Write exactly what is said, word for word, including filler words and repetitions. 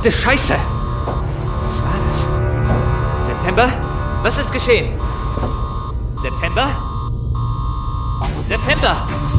Verfluchte Scheiße! Was war das? September? Was ist geschehen? September? September!